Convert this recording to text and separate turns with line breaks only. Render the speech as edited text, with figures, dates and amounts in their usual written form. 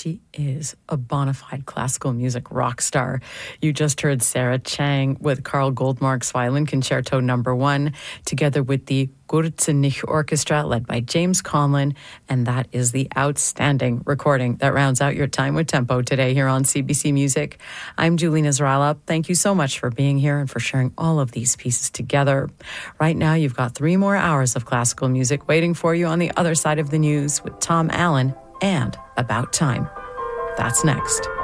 she is a bona fide classical music rock star. You just heard Sarah Chang with Carl Goldmark's Violin Concerto No. 1, together with the Gurzenich Orchestra, led by James Conlon, and that is the outstanding recording that rounds out your time with Tempo today here on CBC Music. I'm Julie Nasrallah. Thank you so much for being here and for sharing all of these pieces together. Right now, you've got 3 more hours of classical music waiting for you on the other side of the news with Tom Allen and About Time. That's next.